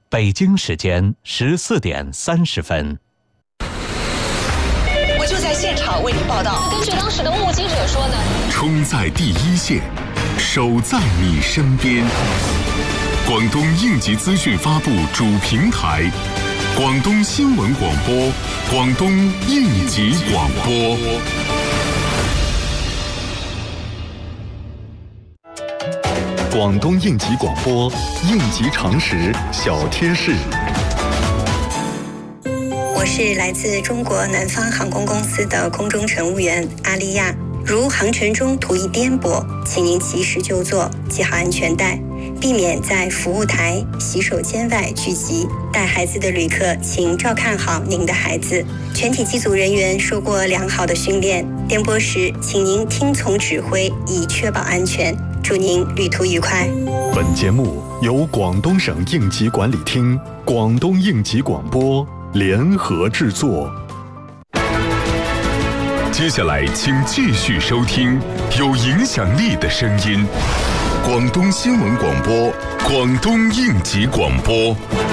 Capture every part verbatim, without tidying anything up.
北京时间十四点三十分。 我就在现场为您报道。 根据当时的目击者说呢， 冲在第一线，守在你身边。广东应急资讯发布主平台，广东新闻广播，广东应急广播。广东应急广播，应急常识小贴士。 我是来自中国南方航空公司的空中乘务员阿丽亚。如航程中途遇颠簸，请您及时就座，系好安全带，避免在服务台、洗手间外聚集。带孩子的旅客请照看好您的孩子。全体机组人员受过良好的训练，颠簸时请您听从指挥，以确保安全。祝您旅途愉快。 本节目由广东省应急管理厅、广东应急广播联合制作。接下来，请继续收听有影响力的声音——广东新闻广播、广东应急广播。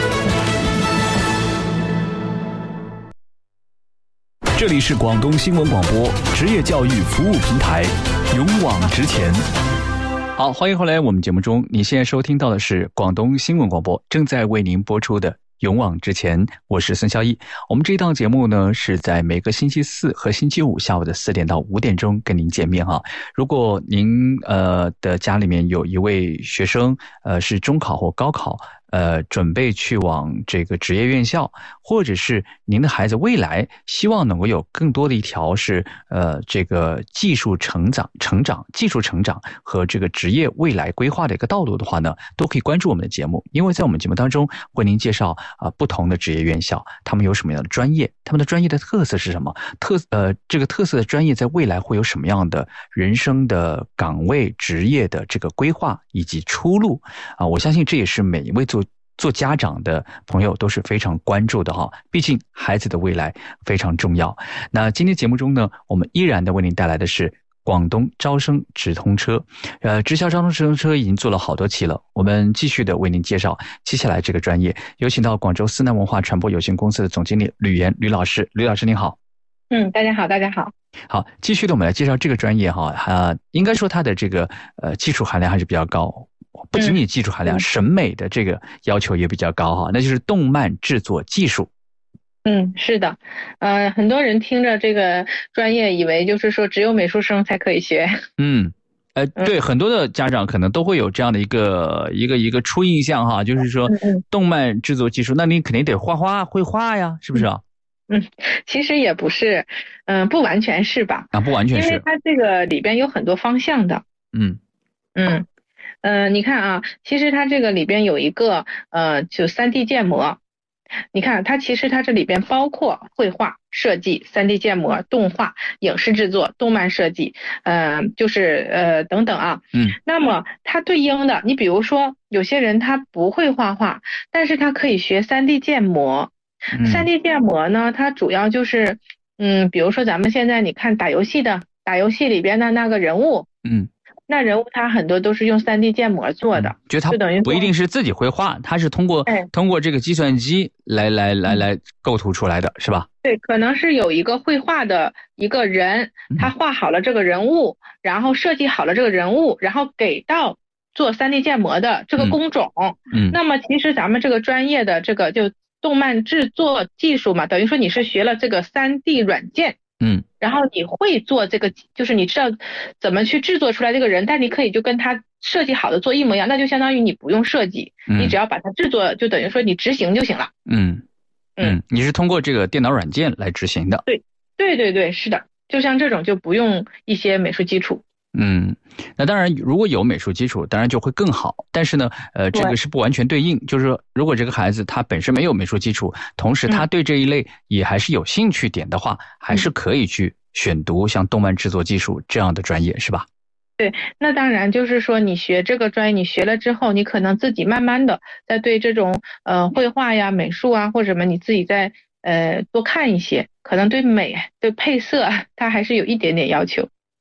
这里是广东新闻广播职业教育服务平台，勇往直前。好，欢迎回来，我们节目中，你现在收听到的是广东新闻广播正在为您播出的勇往直前，我是孙孝义。我们这一档节目呢，是在每个星期四和星期五下午的四点到五点钟跟您见面哈。如果您呃的家里面有一位学生呃是中考或高考，呃，准备去往这个职业院校，或者是您的孩子未来希望能够有更多的一条是呃这个技术成长、成长、技术成长和这个职业未来规划的一个道路的话呢，都可以关注我们的节目，因为在我们节目当中为您介绍啊、呃、不同的职业院校，他们有什么样的专业，他们的专业的特色是什么，特呃这个特色的专业在未来会有什么样的人生的岗位、职业的这个规划以及出路啊、呃，我相信这也是每一位做做家长的朋友都是非常关注的哈，毕竟孩子的未来非常重要。那今天节目中呢，我们依然的为您带来的是广东招生直通车，呃，直销招生直通车已经做了好多期了，我们继续的为您介绍接下来这个专业，有请到广州思南文化传播有限公司的总经理吕岩吕老师，吕老师您好。 嗯，大家好，大家好。 好，继续的我们来介绍这个专业哈，呃，应该说它的这个呃技术含量还是比较高。不仅仅技术含量、嗯、审美的这个要求也比较高哈，那就是动漫制作技术。 嗯，是的，呃，很多人听着这个专业以为就是说只有美术生才可以学。 嗯，呃，对，嗯、很多的家长可能都会有这样的一个一个一个初印象哈，就是说动漫制作技术，那你肯定得画画绘画呀，是不是啊？ 嗯，其实也不是，嗯、呃，不完全是吧？ 啊，不完全是， 因为它这个里边有很多方向的。 嗯嗯。呃，你看啊，其实它这个里边有一个呃，就 三 D 建模。你看它其实它这里边包括绘画、设计、三 D 建模、动画、影视制作、动漫设计，呃，就是呃等等啊。 嗯。 那么它对应的，你比如说有些人他不会画画，但是他可以学 三 D 建模。 嗯、 三 D 建模呢，它主要就是嗯，比如说咱们现在你看打游戏的，打游戏里边的那个人物。 嗯。 那人物他很多都是用 三 D 建模做的， 就他不一定是自己绘画，他是通过、哎、通过这个计算机来来来来构图出来的，是吧？ 对，可能是有一个绘画的一个人，他画好了这个人物，嗯、然后设计好了这个人物，然后给到做 三 D 建模的这个工种。 嗯， 那么其实咱们这个专业的这个就动漫制作技术嘛，等于说你是学了这个 三 D 软件。 嗯， 然后你会做这个，就是你知道怎么去制作出来这个人，但你可以就跟他设计好的做一模一样，那就相当于你不用设计， 嗯、 你只要把它制作，就等于说你执行就行了。 嗯嗯，你是通过这个电脑软件来执行的。 对对对对，是的，就像这种就不用一些美术基础。 嗯，那当然，如果有美术基础，当然就会更好。但是呢，呃，这个是不完全对应，就是说，如果这个孩子他本身没有美术基础，同时他对这一类也还是有兴趣点的话，嗯、还是可以去选读像动漫制作技术这样的专业，是吧？ 对，那当然就是说，你学这个专业，你学了之后，你可能自己慢慢的在对这种呃绘画呀、美术啊或者什么，你自己再呃多看一些，可能对美、对配色，它还是有一点点要求。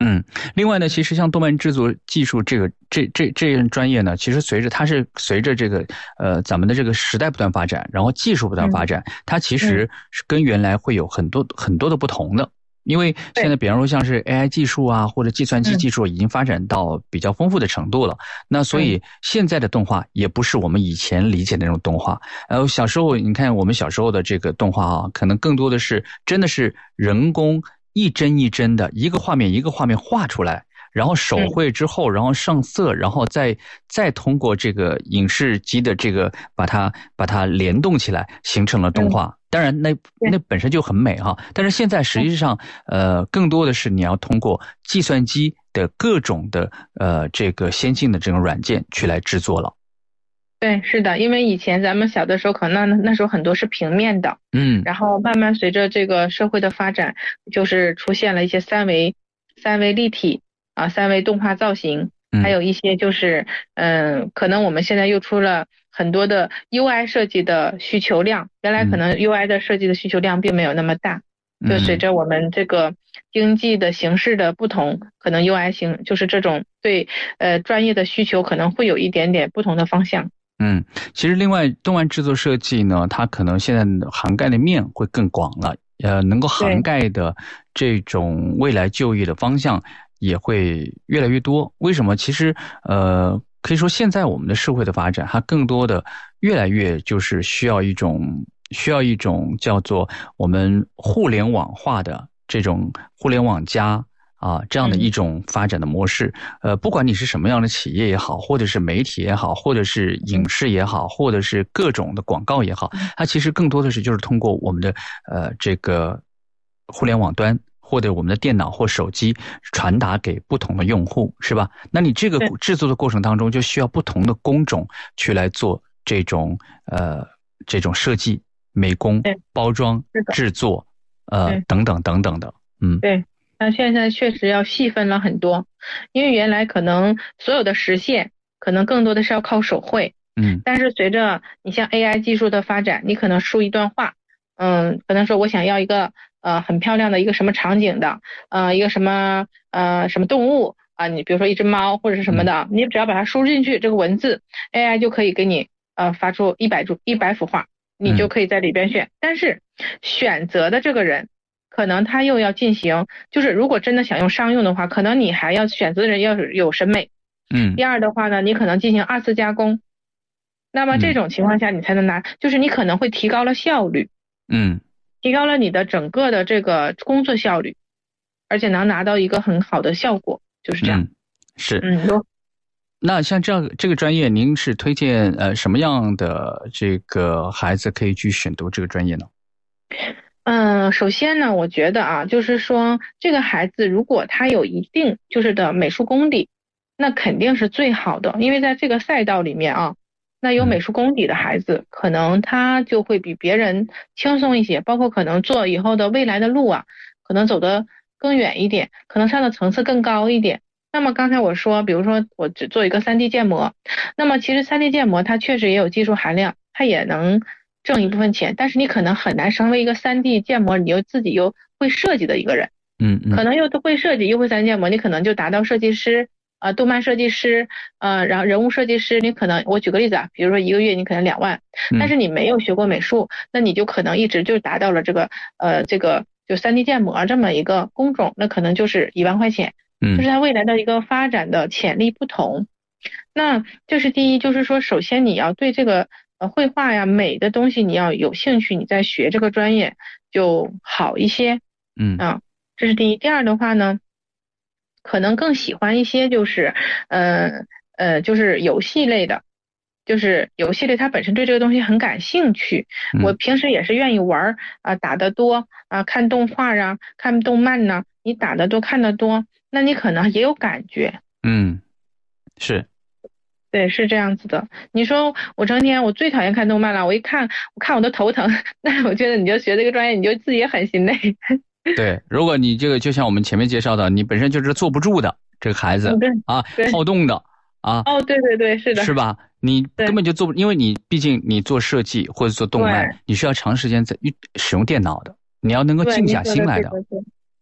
嗯，另外呢，其实像动漫制作技术这个这这这样专业呢，其实随着它是随着这个呃咱们的这个时代不断发展，然后技术不断发展，嗯、它其实是跟原来会有很多、嗯、很多的不同的。因为现在比方说像是 A I 技术啊，或者计算机技术已经发展到比较丰富的程度了，嗯、那所以现在的动画也不是我们以前理解的那种动画。呃，小时候你看我们小时候的这个动画啊，可能更多的是真的是人工一帧一帧的一个画面一个画面画出来，然后手绘之后，然后上色，然后再再通过这个影视机的这个把它把它联动起来，形成了动画。嗯、当然那那本身就很美哈，但是现在实际上呃更多的是你要通过计算机的各种的呃这个先进的这种软件去来制作了。 对，是的，因为以前咱们小的时候可能那那时候很多是平面的，嗯，然后慢慢随着这个社会的发展，就是出现了一些三维三维立体啊，三维动画造型，还有一些就是嗯、呃，可能我们现在又出了很多的 U I 设计的需求量，原来可能 U I 的设计的需求量并没有那么大，嗯、就随着我们这个经济的形式的不同，可能 U I 型就是这种对呃专业的需求可能会有一点点不同的方向。 嗯，其实另外动漫制作设计呢，它可能现在涵盖的面会更广了，呃，能够涵盖的这种未来就业的方向也会越来越多。为什么？其实呃，可以说现在我们的社会的发展，它更多的越来越就是需要一种需要一种叫做我们互联网化的这种互联网加。啊，这样的一种发展的模式，呃，不管你是什么样的企业也好，或者是媒体也好，或者是影视也好，或者是各种的广告也好，它其实更多的是就是通过我们的呃这个互联网端或者我们的电脑或手机传达给不同的用户，是吧？那你这个制作的过程当中就需要不同的工种去来做这种呃这种设计、美工、包装、制作，呃等等等等的，嗯， 对。那现在确实要细分了很多，因为原来可能所有的实现可能更多的是要靠手绘，嗯，但是随着你像 A I 技术的发展，你可能输一段话，嗯，可能说我想要一个呃很漂亮的一个什么场景的，呃一个什么呃什么动物啊，你比如说一只猫或者是什么的，嗯、你只要把它输入进去，这个文字 A I 就可以给你呃发出一百组一百幅画，你就可以在里边选，嗯、但是选择的这个人。可能他又要进行，就是如果真的想用商用的话，可能你还要选择的人要有审美，嗯。第二的话呢，你可能进行二次加工，那么这种情况下你才能拿，嗯、就是你可能会提高了效率，嗯，提高了你的整个的这个工作效率，而且能拿到一个很好的效果，就是这样。 嗯、是，嗯。那像这样这个专业，您是推荐呃什么样的这个孩子可以去选读这个专业呢？ 嗯，首先呢，我觉得啊，就是说这个孩子如果他有一定就是的美术功底，那肯定是最好的，因为在这个赛道里面啊，那有美术功底的孩子，可能他就会比别人轻松一些，包括可能做以后的未来的路啊，可能走得更远一点，可能上的层次更高一点。那么刚才我说，比如说我只做一个 三 D 建模，那么其实 三 D 建模它确实也有技术含量，它也能挣一部分钱，但是你可能很难成为一个 三 D 建模，你又自己又会设计的一个人，嗯嗯，可能又会设计又会 三 D 建模，你可能就达到设计师，呃，动漫设计师，呃，然后人物设计师，你可能我举个例子啊，比如说一个月你可能两万，但是你没有学过美术，那你就可能一直就达到了这个呃这个就 三 D 建模这么一个工种，那可能就是一万块钱，嗯，就是它未来的一个发展的潜力不同。那这是第一，就是说首先你要对这个呃，绘画呀，美的东西你要有兴趣，你再学这个专业就好一些。嗯啊，这是第一。第二的话呢，可能更喜欢一些就是呃呃就是游戏类的，就是游戏类他本身对这个东西很感兴趣。嗯、我平时也是愿意玩啊、呃，打得多啊、呃，看动画啊，看动漫呢、啊，你打得多看得多，那你可能也有感觉。 嗯，是。 对，是这样子的。你说我成天我最讨厌看动漫了，我一看我看我都头疼。那我觉得你就学这个专业，你就自己也很心累。 对，如果你这个就像我们前面介绍的，你本身就是坐不住的这个孩子、嗯、啊，好动的啊。 哦，对对对，是的， 是吧？你根本就做不，因为你毕竟你做设计或者做动漫，你需要长时间在使用电脑的，你要能够静下心来的。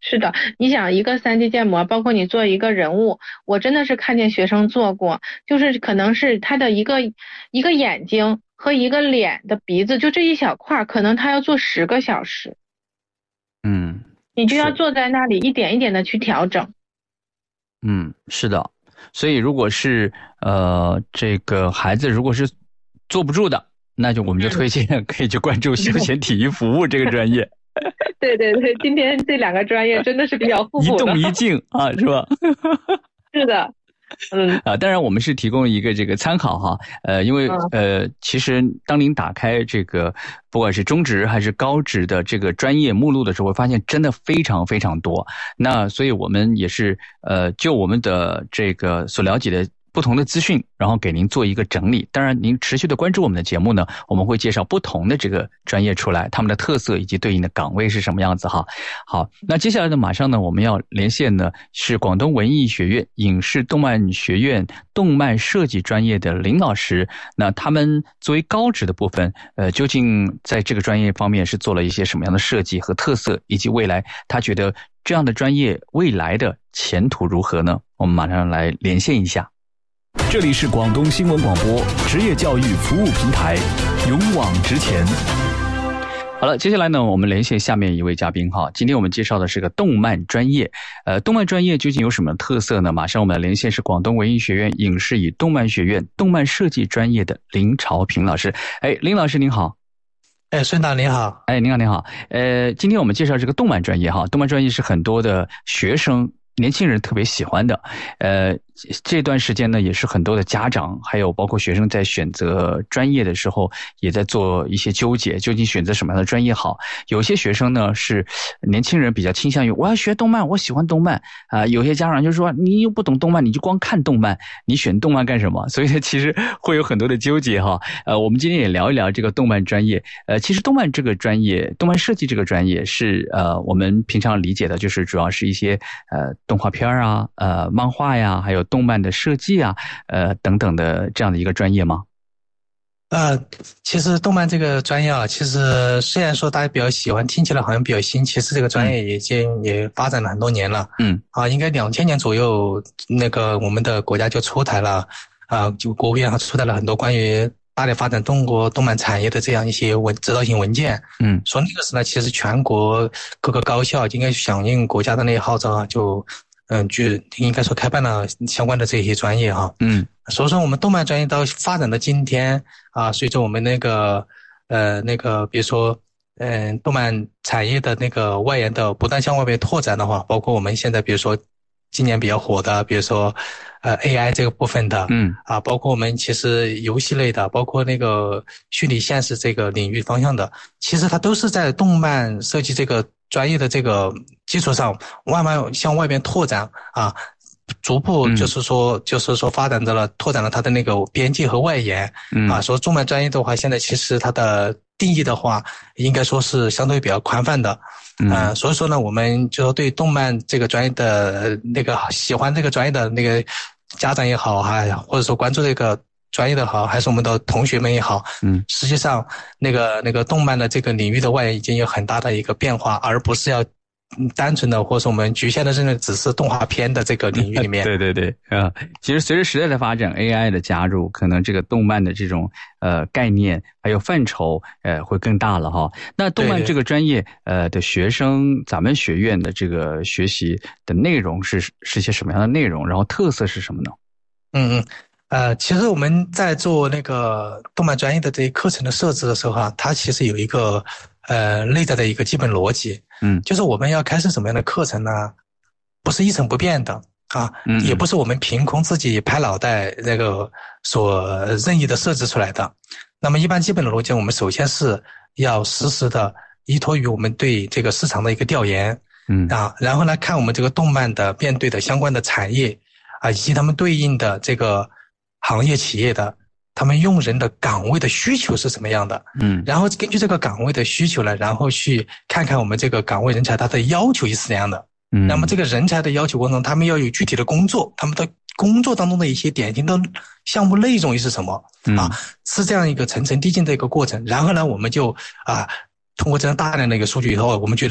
是的，你想一个 三 D 建模，包括你做一个人物，我真的是看见学生做过，就是可能是他的一个一个眼睛和一个脸的鼻子，就这一小块，可能他要做十个小时。 嗯， 你就要坐在那里一点一点的去调整。 嗯，是的。所以如果是呃这个孩子如果是坐不住的，那就我们就推荐可以去关注休闲体育服务这个专业。 对对对，今天这两个专业真的是比较互补的， 一动一静啊，是吧？ 是的。嗯啊，当然我们是提供一个这个参考哈，呃，因为呃，其实当您打开这个不管是中职还是高职的这个专业目录的时候，会发现真的非常非常多。那所以我们也是呃，就我们的这个所了解的不同的资讯，然后给您做一个整理。当然您持续的关注我们的节目呢，我们会介绍不同的这个专业出来，他们的特色以及对应的岗位是什么样子哈。好，那接下来呢，马上呢我们要连线的是广东文艺学院影视动漫学院动漫设计专业的林老师。那他们作为高职的部分，呃，究竟在这个专业方面是做了一些什么样的设计和特色，以及未来他觉得这样的专业未来的前途如何呢？我们马上来连线一下。 这里是广东新闻广播职业教育服务平台，勇往直前。 好了，接下来呢，我们连线下面一位嘉宾哈。今天我们介绍的是个动漫专业，呃，动漫专业究竟有什么特色呢？马上我们来连线是广东文艺学院影视与动漫学院动漫设计专业的林朝平老师。哎，林老师您好。 哎，孙导您好。 哎，您好您好。呃，今天我们介绍这个动漫专业哈，动漫专业是很多的学生年轻人特别喜欢的，呃，这段时间呢，也是很多的家长还有包括学生在选择专业的时候，也在做一些纠结，究竟选择什么样的专业好？有些学生呢是年轻人比较倾向于我要学动漫，我喜欢动漫啊、呃。有些家长就说你又不懂动漫，你就光看动漫，你选动漫干什么？所以其实会有很多的纠结哈。呃，我们今天也聊一聊这个动漫专业。呃，其实动漫这个专业，动漫设计这个专业是呃我们平常理解的，就是主要是一些呃。动画片啊，呃，漫画呀，还有动漫的设计啊，呃，等等的这样的一个专业吗？ 呃，其实动漫这个专业啊，其实虽然说大家比较喜欢，听起来好像比较新，其实这个专业已经也发展了很多年了。嗯，啊，应该两千年左右，那个我们的国家就出台了，啊，就国务院还出台了很多关于大力发展中国动漫产业的这样一些文指导性文件。嗯，说那个时候呢，其实全国各个高校应该响应国家的那个号召啊，就嗯，就应该说开办了相关的这些专业哈。嗯，所以说我们动漫专业到发展到今天啊，随着我们那个呃那个比如说嗯、呃、动漫产业的那个外延的不断向外面拓展的话，包括我们现在比如说今年比较火的，比如说呃 A I 这个部分的，嗯啊，包括我们其实游戏类的，包括那个虚拟现实这个领域方向的，其实它都是在动漫设计这个专业的这个基础上慢慢向外边拓展啊，逐步就是说、嗯、就是说发展着了拓展了它的那个边界和外延。嗯啊，说动漫专业的话，现在其实它的定义的话，应该说是相对比较宽泛的。嗯、呃，所以说呢，我们就对动漫这个专业的那个喜欢这个专业的那个家长也好，还或者说关注这个专业的好，还是我们的同学们也好，嗯，实际上那个那个动漫的这个领域的外延已经有很大的一个变化，而不是要单纯的或者说我们局限的认为只是动画片的这个领域里面。 对对对，啊、呃，其实随着时代的发展 ，A I 的加入，可能这个动漫的这种呃概念还有范畴呃会更大了哈。那动漫这个专业呃的学生，咱们学院的这个学习的内容是是些什么样的内容？然后特色是什么呢？ 嗯嗯。呃，其实我们在做那个动漫专业的这些课程的设置的时候啊，它其实有一个呃内在的一个基本逻辑，嗯，就是我们要开设什么样的课程呢？不是一成不变的啊，嗯，也不是我们凭空自己拍脑袋那个所任意的设置出来的。那么一般基本的逻辑，我们首先是要实时的依托于我们对这个市场的一个调研，嗯啊，然后呢看我们这个动漫的面对的相关的产业啊，以及他们对应的这个行业企业的他们用人的岗位的需求是什么样的，嗯，然后根据这个岗位的需求呢，然后去看看我们这个岗位人才他的要求是怎样的，嗯，那么这个人才的要求过程中，他们要有具体的工作，他们的工作当中的一些典型的项目内容又是什么，嗯、啊，是这样一个层层递进的一个过程。然后呢，我们就啊通过这样大量的一个数据以后，我们觉得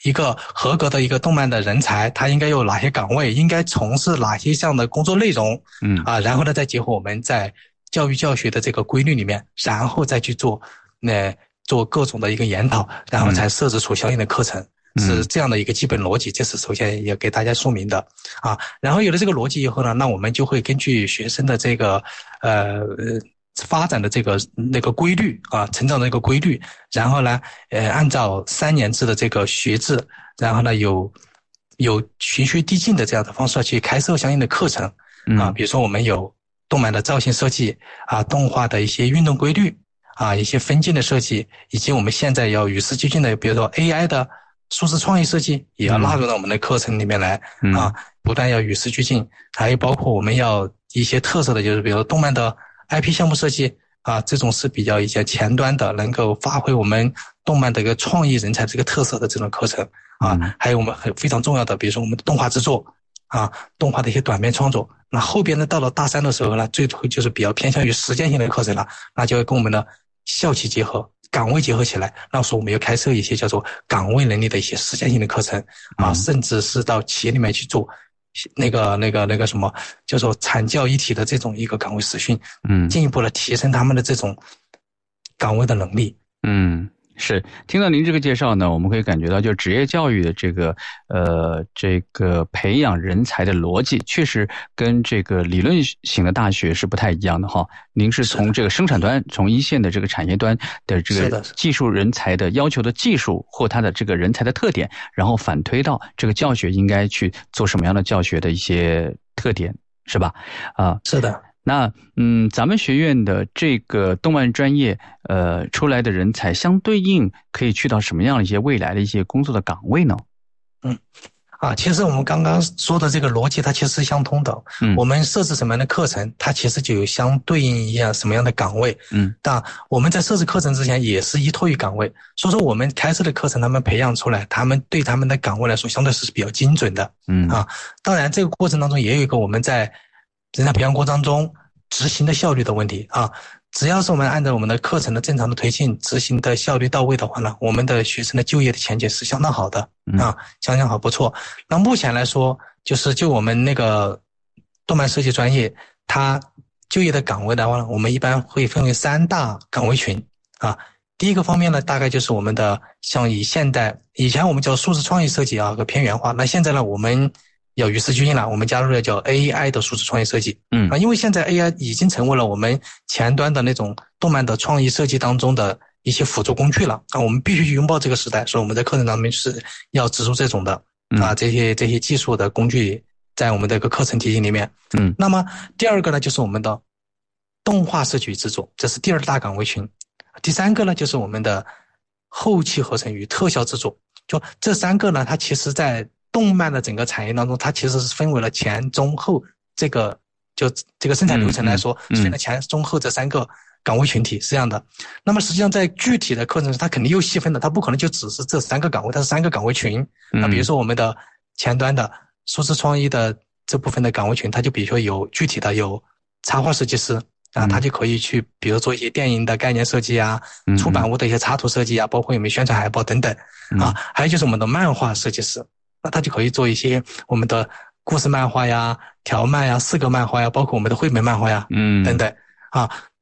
一个合格的一个动漫的人才，他应该有哪些岗位，应该从事哪些项的工作内容， 嗯啊，然后呢再结合我们在教育教学的这个规律里面，然后再去做那、呃、做各种的一个研讨，然后才设置出相应的课程。嗯，是这样的一个基本逻辑，这是首先也给大家说明的啊。然后有了这个逻辑以后呢，那我们就会根据学生的这个呃发展的这个那个规律啊，成长的一个规律，然后呢，呃，按照三年制的这个学制，然后呢有有循序递进的这样的方式去开设相应的课程啊，比如说我们有动漫的造型设计啊，动画的一些运动规律啊，一些分镜的设计，以及我们现在要与时俱进的，比如说 A I 的数字创意设计也要纳入到我们的课程里面来、嗯、啊，不但要与时俱进，还有包括我们要一些特色的，就是比如动漫的 I P 项目设计啊，这种是比较一些前端的，能够发挥我们动漫的一个创意人才这个特色的这种课程啊，嗯、还有我们很非常重要的，比如说我们的动画制作啊，动画的一些短片创作。那后边呢，到了大三的时候呢，最后就是比较偏向于实践性的课程了，那就要跟我们的校企结合。岗位结合起来，那时候我们要开设一些叫做岗位能力的一些实践性的课程啊、嗯，甚至是到企业里面去做那个那个那个什么叫做产教一体的这种一个岗位实训，嗯，进一步的提升他们的这种岗位的能力。 嗯，是听到您这个介绍呢，我们可以感觉到，就职业教育的这个呃这个培养人才的逻辑，确实跟这个理论型的大学是不太一样的哈。您是从这个生产端，从一线的这个产业端的这个技术人才的要求的技术或他的这个人才的特点，然后反推到这个教学应该去做什么样的教学的一些特点，是吧？啊， 是的。 那嗯，咱们学院的这个动漫专业呃出来的人才，相对应可以去到什么样的一些未来的一些工作的岗位呢？ 嗯，啊，其实我们刚刚说的这个逻辑，它其实是相通的。嗯，我们设置什么样的课程，它其实就有相对应一样什么样的岗位。嗯，但我们在设置课程之前也是依托于岗位，所以说我们开设的课程，他们培养出来，他们对他们的岗位来说，相对是比较精准的。嗯，啊，当然这个过程当中也有一个我们在人才培养过程当中执行的效率的问题啊，只要是我们按照我们的课程的正常的推进，执行的效率到位的话呢，我们的学生的就业的前景是相当好的啊，相当好，不错。那目前来说，就是就我们那个动漫设计专业，它就业的岗位的话呢，我们一般会分为三大岗位群啊。第一个方面呢，大概就是我们的像以现代以前我们叫数字创意设计啊和偏元化，那现在呢我们要与时俱进了，我们加入了叫 A I 的数字创意设计。嗯啊，因为现在 A I 已经成为了我们前端的那种动漫的创意设计当中的一些辅助工具了啊，我们必须去拥抱这个时代，所以我们在课程当中是要植入这种的啊这些这些技术的工具在我们的一个课程体系里面。嗯，那么第二个呢，就是我们的动画设计与制作，这是第二大岗位群。第三个呢，就是我们的后期合成与特效制作。就这三个呢，它其实在动漫的整个产业当中，它其实是分为了前中后这个就这个生产流程来说，分了前中后这三个岗位群体是这样的。那么实际上在具体的课程上，它肯定又细分的，它不可能就只是这三个岗位，它是三个岗位群。那比如说我们的前端的数字创意的这部分的岗位群，它就比如说有具体的有插画设计师啊，他就可以去比如做一些电影的概念设计啊，出版物的一些插图设计啊，包括有没有宣传海报等等啊。还有就是我们的漫画设计师，那他就可以做一些我们的故事漫画呀、条漫呀、四格漫画呀，包括我们的绘本漫画呀，嗯，等等啊。